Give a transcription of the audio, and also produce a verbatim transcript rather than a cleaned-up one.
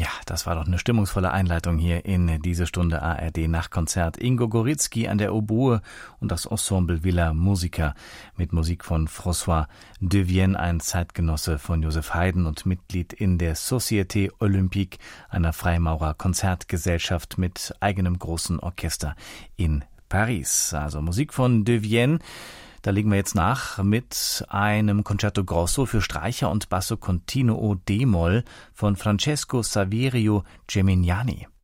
Ja, das war doch eine stimmungsvolle Einleitung hier in diese Stunde A R D Nachtkonzert. Ingo Goritzky an der Oboe und das Ensemble Villa Musica mit Musik von François de Vienne, ein Zeitgenosse von Joseph Haydn und Mitglied in der Société Olympique, einer Freimaurer-Konzertgesellschaft mit eigenem großen Orchester in Paris. Also Musik von de Vienne. Da legen wir jetzt nach mit einem Concerto Grosso für Streicher und Basso Continuo D-Moll von Francesco Saverio Gemignani.